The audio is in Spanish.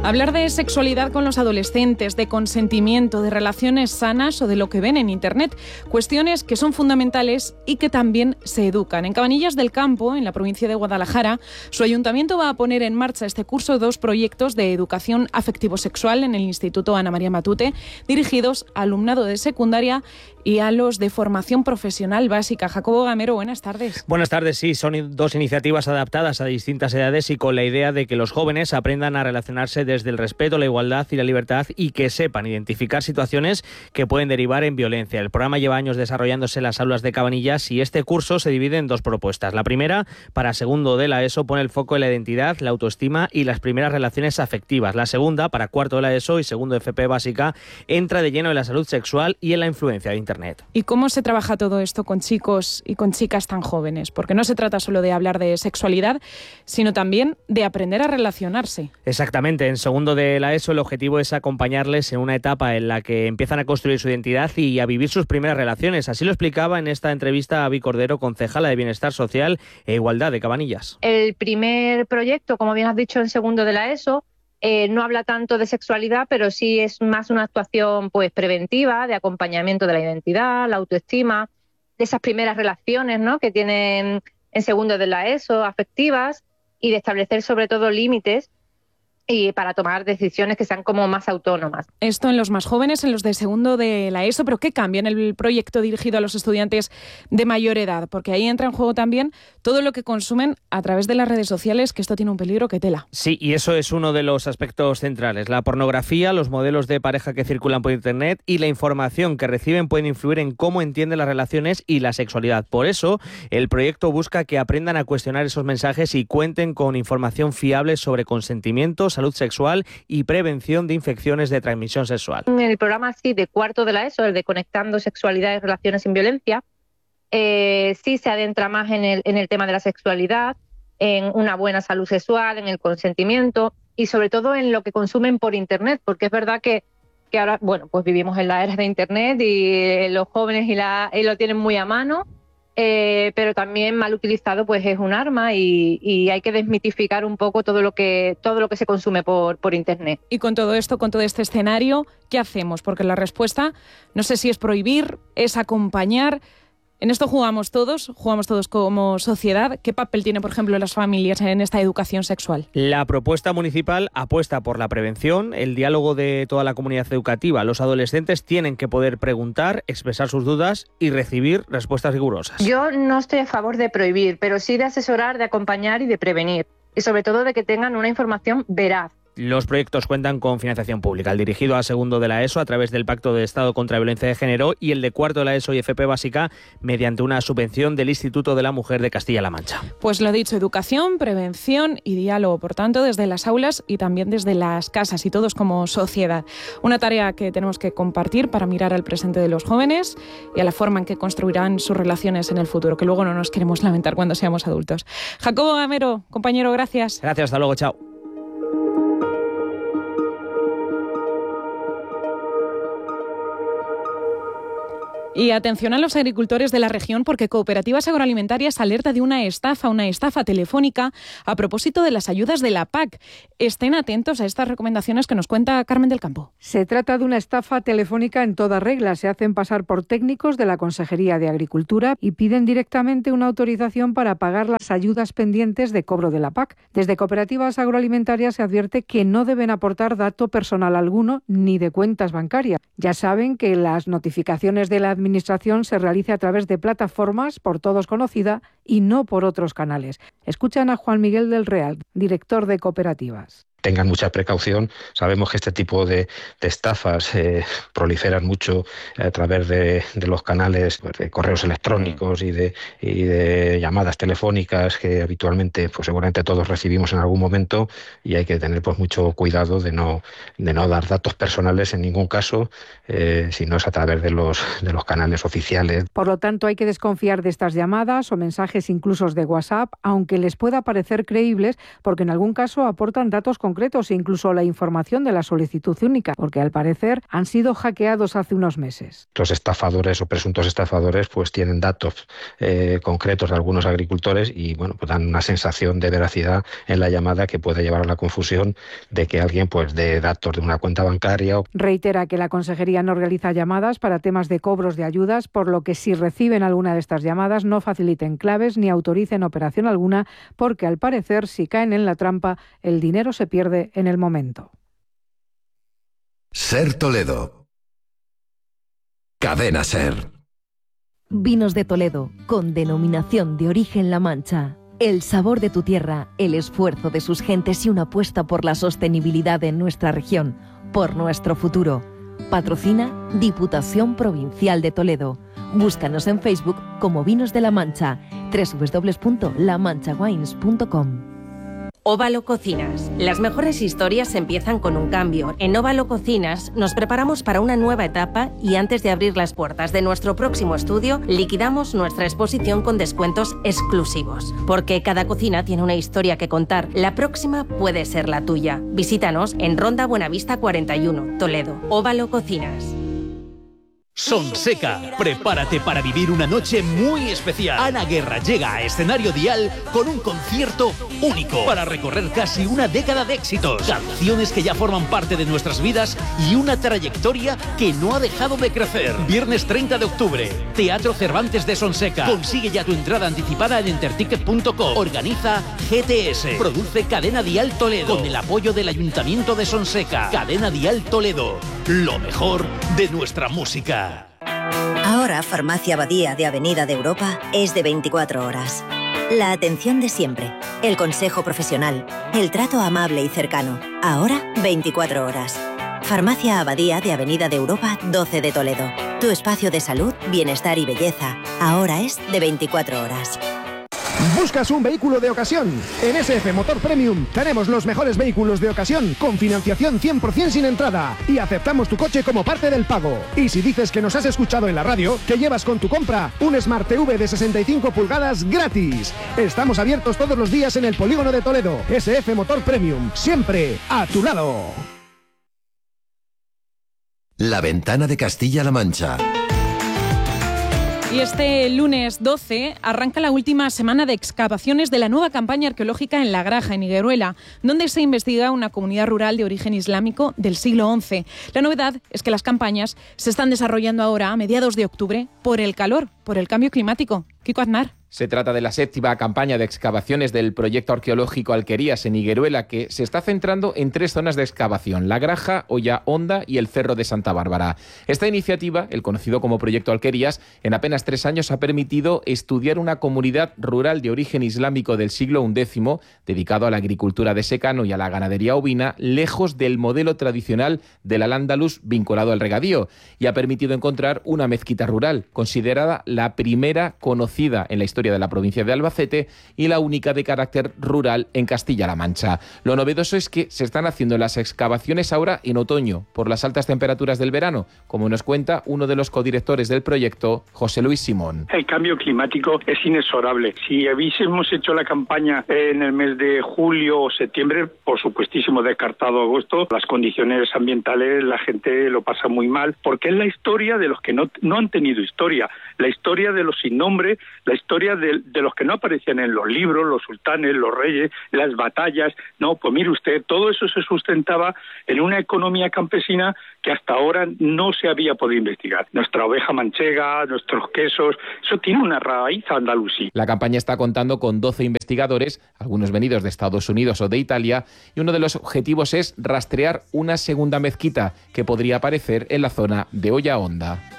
Hablar de sexualidad con los adolescentes, de consentimiento, de relaciones sanas o de lo que ven en Internet. Cuestiones que son fundamentales y que también se educan. En Cabanillas del Campo, en la provincia de Guadalajara, su ayuntamiento va a poner en marcha este curso 2 proyectos de educación afectivo-sexual en el Instituto Ana María Matute, dirigidos a alumnado de secundaria y a los de formación profesional básica. Jacobo Gamero, buenas tardes. Buenas tardes, sí, son 2 iniciativas adaptadas a distintas edades y con la idea de que los jóvenes aprendan a relacionarse desde el respeto, la igualdad y la libertad y que sepan identificar situaciones que pueden derivar en violencia. El programa lleva años desarrollándose en las aulas de Cabanillas y este curso se divide en 2 propuestas. La primera, para segundo de la ESO, pone el foco en la identidad, la autoestima y las primeras relaciones afectivas. La segunda, para cuarto de la ESO y segundo de FP básica, entra de lleno en la salud sexual y en la influencia de Internet. ¿Y cómo se trabaja todo esto con chicos y con chicas tan jóvenes? Porque no se trata solo de hablar de sexualidad, sino también de aprender a relacionarse. Exactamente. En segundo de la ESO el objetivo es acompañarles en una etapa en la que empiezan a construir su identidad y a vivir sus primeras relaciones. Así lo explicaba en esta entrevista Avi Cordero, concejala de Bienestar Social e Igualdad de Cabanillas. El primer proyecto, como bien has dicho, en segundo de la ESO, no habla tanto de sexualidad, pero sí es más una actuación pues preventiva, de acompañamiento de la identidad, la autoestima, de esas primeras relaciones, ¿no?, que tienen en segundo de la ESO, afectivas, y de establecer sobre todo límites y para tomar decisiones que sean como más autónomas. Esto en los más jóvenes, en los de segundo de la ESO, pero ¿qué cambia en el proyecto dirigido a los estudiantes de mayor edad? Porque ahí entra en juego también todo lo que consumen a través de las redes sociales, que esto tiene un peligro que tela. Sí, y eso es uno de los aspectos centrales. La pornografía, los modelos de pareja que circulan por Internet y la información que reciben pueden influir en cómo entienden las relaciones y la sexualidad. Por eso, el proyecto busca que aprendan a cuestionar esos mensajes y cuenten con información fiable sobre consentimiento, salud sexual y prevención de infecciones de transmisión sexual. En el programa sí de cuarto de la ESO, el de Conectando Sexualidad y Relaciones sin Violencia, sí se adentra más en el tema de la sexualidad, en una buena salud sexual, en el consentimiento y sobre todo en lo que consumen por Internet, porque es verdad que ahora, bueno, pues vivimos en la era de Internet y los jóvenes y lo tienen muy a mano. Pero también mal utilizado pues es un arma y hay que desmitificar un poco todo lo que se consume por Internet. Y con todo esto, con todo este escenario, ¿qué hacemos? Porque la respuesta no sé si es prohibir, es acompañar. En esto jugamos todos como sociedad. ¿Qué papel tiene, por ejemplo, las familias en esta educación sexual? La propuesta municipal apuesta por la prevención, el diálogo de toda la comunidad educativa. Los adolescentes tienen que poder preguntar, expresar sus dudas y recibir respuestas rigurosas. Yo no estoy a favor de prohibir, pero sí de asesorar, de acompañar y de prevenir. Y sobre todo de que tengan una información veraz. Los proyectos cuentan con financiación pública, el dirigido a segundo de la ESO a través del Pacto de Estado contra la Violencia de Género y el de cuarto de la ESO y FP básica mediante una subvención del Instituto de la Mujer de Castilla-La Mancha. Pues lo dicho, educación, prevención y diálogo, por tanto, desde las aulas y también desde las casas y todos como sociedad. Una tarea que tenemos que compartir para mirar al presente de los jóvenes y a la forma en que construirán sus relaciones en el futuro, que luego no nos queremos lamentar cuando seamos adultos. Jacobo Gamero, compañero, gracias. Gracias, hasta luego, chao. Y atención a los agricultores de la región porque Cooperativas Agroalimentarias alerta de una estafa telefónica a propósito de las ayudas de la PAC. Estén atentos a estas recomendaciones que nos cuenta Carmen del Campo. Se trata de una estafa telefónica en toda regla. Se hacen pasar por técnicos de la Consejería de Agricultura y piden directamente una autorización para pagar las ayudas pendientes de cobro de la PAC. Desde Cooperativas Agroalimentarias se advierte que no deben aportar dato personal alguno ni de cuentas bancarias. Ya saben que las notificaciones de la Administración se realiza a través de plataformas por todos conocida y no por otros canales. Escuchan a Juan Miguel del Real, director de Cooperativas. Tengan mucha precaución. Sabemos que este tipo de estafas proliferan mucho a través de los canales de correos electrónicos y de llamadas telefónicas que habitualmente pues seguramente todos recibimos en algún momento, y hay que tener pues mucho cuidado de no dar datos personales en ningún caso, si no es a través de los canales oficiales. Por lo tanto, hay que desconfiar de estas llamadas o mensajes incluso de WhatsApp, aunque les pueda parecer creíbles, porque en algún caso aportan datos concretos concretos e incluso la información de la solicitud única, porque al parecer han sido hackeados hace unos meses. Los estafadores o presuntos estafadores pues tienen datos concretos de algunos agricultores y bueno, pues dan una sensación de veracidad en la llamada que puede llevar a la confusión de que alguien pues dé datos de una cuenta bancaria. Reitera que la Consejería no realiza llamadas para temas de cobros de ayudas, por lo que si reciben alguna de estas llamadas no faciliten claves ni autoricen operación alguna, porque al parecer si caen en la trampa el dinero se pierde en el momento. Ser Toledo. Cadena Ser. Vinos de Toledo, con denominación de origen La Mancha. El sabor de tu tierra, el esfuerzo de sus gentes y una apuesta por la sostenibilidad en nuestra región, por nuestro futuro. Patrocina Diputación Provincial de Toledo. Búscanos en Facebook como Vinos de La Mancha, www.lamanchawines.com. Óvalo Cocinas. Las mejores historias empiezan con un cambio. En Óvalo Cocinas nos preparamos para una nueva etapa y antes de abrir las puertas de nuestro próximo estudio, liquidamos nuestra exposición con descuentos exclusivos. Porque cada cocina tiene una historia que contar. La próxima puede ser la tuya. Visítanos en Ronda Buenavista 41, Toledo. Óvalo Cocinas. Sonseca, prepárate para vivir una noche muy especial. Ana Guerra llega a Escenario Dial con un concierto único para recorrer casi una década de éxitos, canciones que ya forman parte de nuestras vidas y una trayectoria que no ha dejado de crecer. Viernes 30 de octubre, Teatro Cervantes de Sonseca. Consigue ya tu entrada anticipada en enterticket.com. Organiza GTS. Produce Cadena Dial Toledo con el apoyo del Ayuntamiento de Sonseca. Cadena Dial Toledo, lo mejor de nuestra música. Ahora Farmacia Abadía de Avenida de Europa es de 24 horas. La atención de siempre, el consejo profesional, el trato amable y cercano. Ahora 24 horas. Farmacia Abadía de Avenida de Europa 12 de Toledo. Tu espacio de salud, bienestar y belleza. Ahora es de 24 horas. ¿Buscas un vehículo de ocasión? En SF Motor Premium tenemos los mejores vehículos de ocasión con financiación 100% sin entrada y aceptamos tu coche como parte del pago. Y si dices que nos has escuchado en la radio, te llevas con tu compra un Smart TV de 65 pulgadas gratis. Estamos abiertos todos los días en el Polígono de Toledo. SF Motor Premium, siempre a tu lado. La Ventana de Castilla-La Mancha. Y este lunes 12 arranca la última semana de excavaciones de la nueva campaña arqueológica en La Graja, en Higueruela, donde se investiga una comunidad rural de origen islámico del siglo XI. La novedad es que las campañas se están desarrollando ahora a mediados de octubre por el calor, por el cambio climático. Kiko Aznar. Se trata de la 7ª campaña de excavaciones del proyecto arqueológico Alquerías en Higueruela, que se está centrando en 3 zonas de excavación: La Graja, Olla Honda y el Cerro de Santa Bárbara. Esta iniciativa, el conocido como proyecto Alquerías, en apenas 3 años ha permitido estudiar una comunidad rural de origen islámico del siglo XI, dedicado a la agricultura de secano y a la ganadería ovina, lejos del modelo tradicional del Al-Ándalus vinculado al regadío, y ha permitido encontrar una mezquita rural, considerada la primera conocida en la historia de la provincia de Albacete y la única de carácter rural en Castilla-La Mancha. Lo novedoso es que se están haciendo las excavaciones ahora en otoño, por las altas temperaturas del verano, como nos cuenta uno de los codirectores del proyecto, José Luis Simón. El cambio climático es inexorable. Si hubiésemos hecho la campaña en el mes de julio o septiembre, por supuestísimo descartado agosto, las condiciones ambientales, la gente lo pasa muy mal, porque es la historia de los que no han tenido historia, la historia de los sin nombre, la historia de los que no aparecían en los libros, los sultanes, los reyes, las batallas. No, pues mire usted, todo eso se sustentaba en una economía campesina que hasta ahora no se había podido investigar. Nuestra oveja manchega, nuestros quesos, eso tiene una raíz andalusí. La campaña está contando con 12 investigadores, algunos venidos de Estados Unidos o de Italia, y uno de los objetivos es rastrear una segunda mezquita que podría aparecer en la zona de Olla Honda.